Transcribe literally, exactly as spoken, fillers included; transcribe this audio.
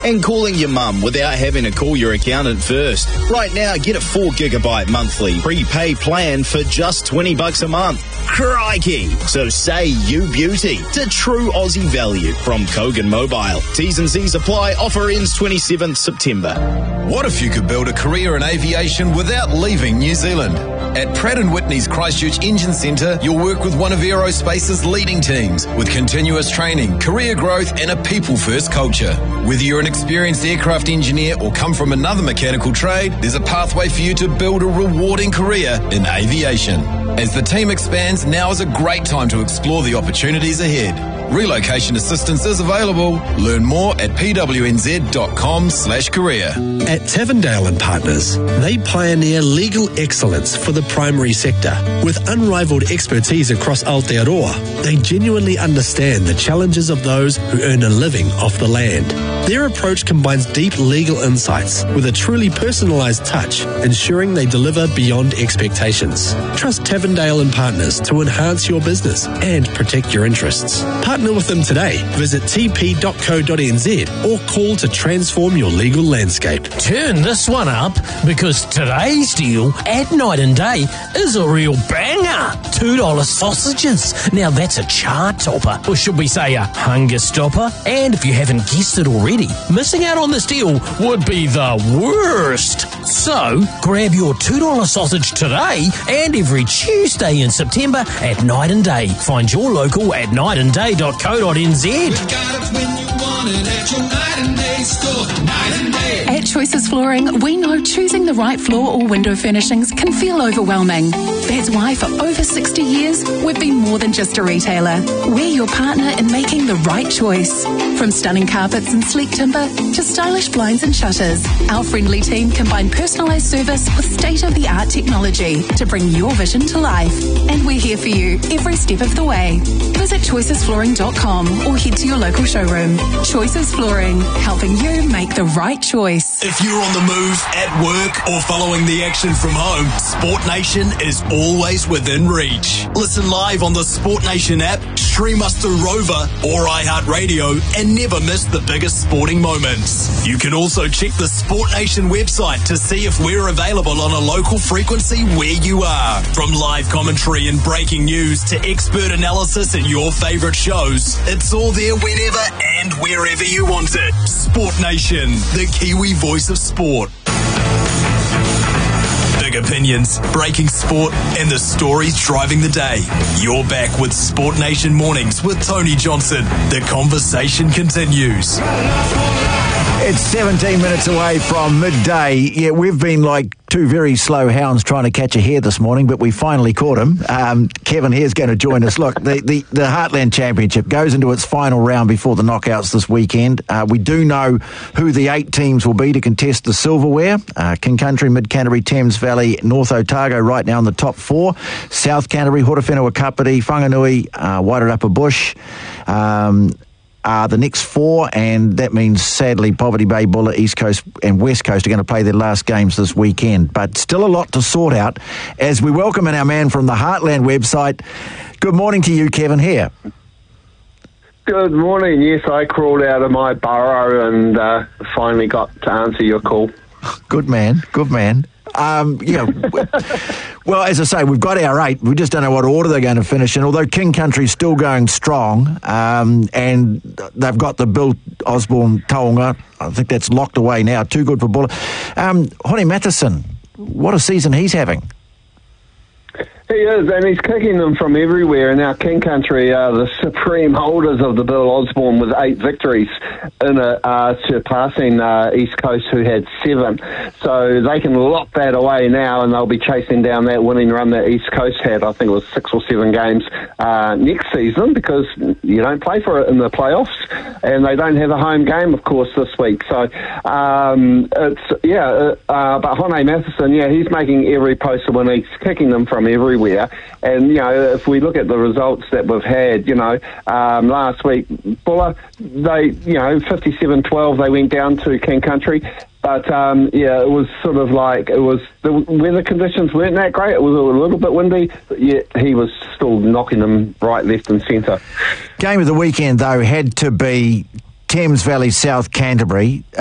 and calling your mum without having to call your accountant first. Right now, get a four gigabyte monthly prepaid plan for just twenty bucks a month. Crikey! So say you beauty to true Aussie value from Kogan Mobile. T's and C's apply. Offer ends twenty-seventh September. What if you could build a career in aviation without leaving New Zealand? At Pratt and Whitney's Christchurch Engine Centre, you'll work with one of Aerospace's leading teams with continuous training, career growth and a people-first culture. Whether you're an experienced aircraft engineer or come from another mechanical trade, there's a pathway for you to build a rewarding career in aviation. As the team expands, now is a great time to explore the opportunities ahead. Relocation assistance is available. Learn more at pwnz.com slash career. At Tavendale and Partners, they pioneer legal excellence for the primary sector. With unrivaled expertise across Aotearoa, they genuinely understand the challenges of those who earn a living off the land. Their approach combines deep legal insights with a truly personalised touch, ensuring they deliver beyond expectations. Trust Tavendale and Partners to enhance your business and protect your interests. Partner with them today. Visit t p dot co dot n z or call to transform your legal landscape. Turn this one up, because today's deal at Night and Day is a real banger. two dollar sausages. Now that's a chart topper, or should we say a hunger stopper? And if you haven't guessed it already, missing out on this deal would be the worst. So grab your two dollar sausage today and every Tuesday in September at Night and Day. Find your local at night and day dot co dot n z. At Choices Flooring, we know choosing the right floor or window furnishings can feel overwhelming. That's why for over sixty years, we've been more than just a retailer. We're your partner in making the right choice. From stunning carpets and sleek timber to stylish blinds and shutters, our friendly team combine personalised service with state-of-the-art technology to bring your vision to life. And we're here for you every step of the way. Visit choices flooring dot com or head to your local showroom. Choices Flooring, helping you make the right choice. If you're on the move, at work, or following the action from home, Sport Nation is always within reach. Listen live on the Sport Nation app, stream us through Rover or iHeartRadio, and never miss the biggest sporting moments. You can also check the Sport Nation website to see if we're available on a local frequency where you are. From live commentary and breaking news to expert analysis and your favourite shows, it's all there whenever and wherever you want it. Sport Nation, the Kiwi voice of sport. Big opinions, breaking sport, and the stories driving the day. You're back with Sport Nation Mornings with Tony Johnson. The conversation continues. It's seventeen minutes away from midday. Yeah, we've been like two very slow hounds trying to catch a hare this morning, but we finally caught him. Um, Kevin Hare's going to join us. Look, the, the, the Heartland Championship goes into its final round before the knockouts this weekend. Uh, we do know who the eight teams will be to contest the silverware. Uh, King Country, Mid Canterbury, Thames Valley, North Otago right now in the top four. South Canterbury, Horowhenua Kapiti, Whanganui, uh, Wairarapa Bush. Um... Uh, the next four, and that means, sadly, Poverty Bay, Buller, East Coast and West Coast are going to play their last games this weekend. But still a lot to sort out as we welcome in our man from the Heartland website. Good morning to you, Kevin Hare. Good morning. Yes, I crawled out of my burrow and uh, finally got to answer your call. Good man, good man. Um, you know, well, as I say, we've got our eight. We just don't know what order they're going to finish in, although King Country's still going strong, um, and they've got the Bill Osborne Taonga. I think that's locked away now. Too good for Buller. Um, Hone Matheson, what a season he's having. He is, and he's kicking them from everywhere. Now, King Country are the supreme holders of the Bill Osborne with eight victories, in a, uh, surpassing uh, East Coast, who had seven. So they can lock that away now, and they'll be chasing down that winning run that East Coast had. I think it was six or seven games uh, next season, because you don't play for it in the playoffs, and they don't have a home game, of course, this week. So, um, it's yeah, uh, uh, but Hone Matheson, yeah, he's making every post a win. He's kicking them from everywhere. And, you know, if we look at the results that we've had, you know, um, last week, Buller, they, you know, fifty-seven twelve, they went down to King Country. But, um, yeah, it was sort of like, it was, the weather conditions weren't that great. It was a little bit windy, but yet he was still knocking them right, left and centre. Game of the weekend, though, had to be Thames Valley, South Canterbury.